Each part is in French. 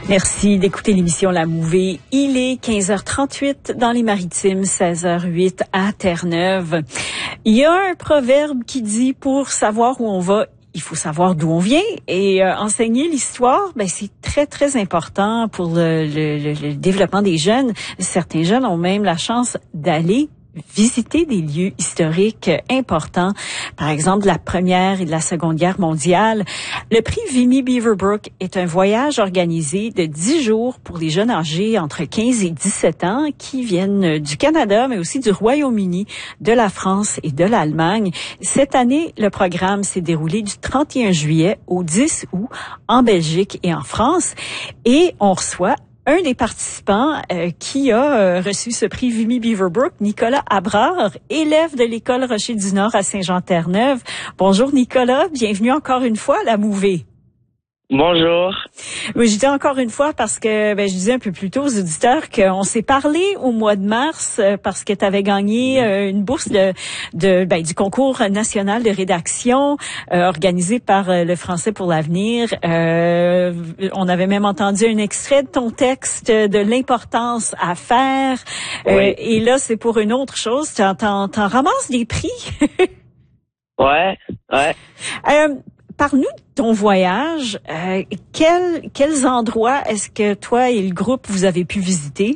Merci d'écouter l'émission La Mouvée. Il est 15h38 dans les Maritimes, 16h08 à Terre-Neuve. Il y a un proverbe qui dit pour savoir où on va, il faut savoir d'où on vient et enseigner l'histoire, c'est très, très important pour le développement des jeunes. Certains jeunes ont même la chance d'aller visiter des lieux historiques importants, par exemple la Première et de la Seconde Guerre mondiale. Le prix Vimy Beaverbrook est un voyage organisé de 10 jours pour les jeunes âgés entre 15 et 17 ans qui viennent du Canada, mais aussi du Royaume-Uni, de la France et de l'Allemagne. Cette année, le programme s'est déroulé du 31 juillet au 10 août en Belgique et en France. Et on reçoit un des participants qui a reçu ce prix Vimy Beaverbrook, Nicolas Abrard, élève de l'École Rocher du Nord à Saint-Jean-Terre-Neuve. Bonjour Nicolas, bienvenue encore une fois à La Mouvée. Bonjour. Oui, je dis encore une fois parce que je disais un peu plus tôt aux auditeurs qu'on s'est parlé au mois de mars parce que tu avais gagné une bourse du concours national de rédaction organisé par le Français pour l'avenir. On avait même entendu un extrait de ton texte de l'importance à faire. Oui. Et là, c'est pour une autre chose. T'en ramasses des prix. Ouais. Parle-nous de ton voyage. Quels endroits est-ce que toi et le groupe vous avez pu visiter?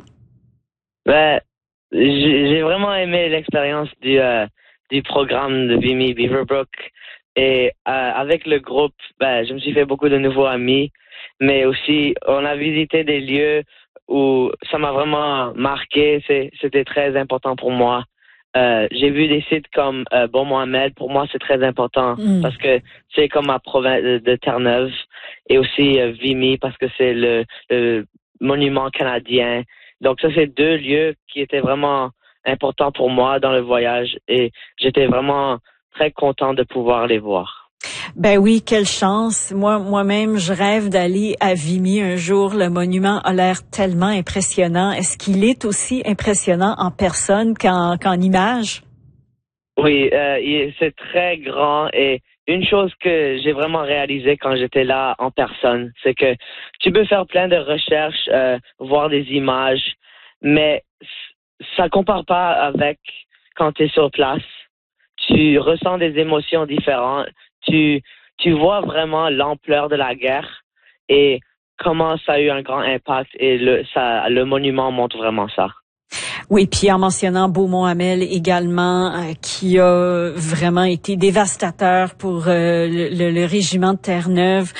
J'ai vraiment aimé l'expérience du programme de Vimy Beaverbrook et avec le groupe, je me suis fait beaucoup de nouveaux amis, mais aussi on a visité des lieux où ça m'a vraiment marqué. C'était très important pour moi. J'ai vu des sites comme Beaumont-Hamel. Pour moi, c'est très important parce que c'est comme ma province de Terre-Neuve, et aussi Vimy parce que c'est le monument canadien. Donc ça, c'est deux lieux qui étaient vraiment importants pour moi dans le voyage et j'étais vraiment très content de pouvoir les voir. Ben oui, quelle chance. Moi-même, je rêve d'aller à Vimy un jour. Le monument a l'air tellement impressionnant. Est-ce qu'il est aussi impressionnant en personne qu'en image? Oui, c'est très grand et une chose que j'ai vraiment réalisé quand j'étais là en personne, c'est que tu peux faire plein de recherches, voir des images, mais ça compare pas avec quand tu es sur place. Tu ressens des émotions différentes. Tu vois vraiment l'ampleur de la guerre et comment ça a eu un grand impact et le monument montre vraiment ça. Oui, puis en mentionnant Beaumont-Hamel également, qui a vraiment été dévastateur pour le régiment de Terre-Neuve.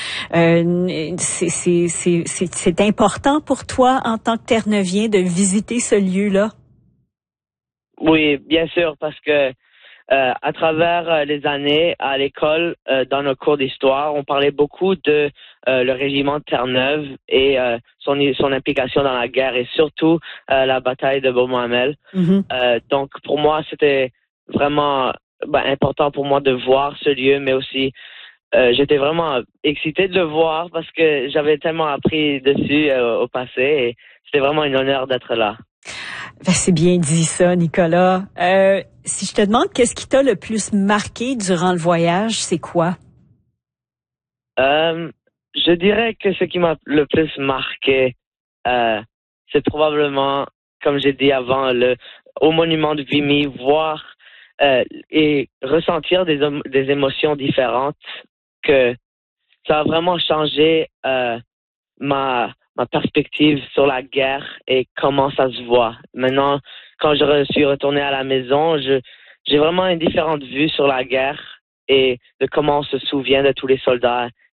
C'est important pour toi en tant que Terre-Neuvien de visiter ce lieu-là? Oui, bien sûr, parce que à travers les années à l'école, dans nos cours d'histoire, on parlait beaucoup de le régiment de Terre-Neuve et son implication dans la guerre et surtout la bataille de Beaumont-Hamel. Donc pour moi, c'était vraiment important pour moi de voir ce lieu, mais aussi j'étais vraiment excité de le voir parce que j'avais tellement appris dessus au passé et c'était vraiment un honneur d'être là. C'est bien dit ça, Nicolas. Si je te demande qu'est-ce qui t'a le plus marqué durant le voyage, c'est quoi? Je dirais que ce qui m'a le plus marqué, c'est probablement, comme j'ai dit avant, au monument de Vimy, voir et ressentir des émotions différentes, que ça a vraiment changé ma perspective sur la guerre et comment ça se voit. Maintenant, quand je suis retourné à la maison, j'ai vraiment une différente vue sur la guerre et de comment on se souvient de tous les soldats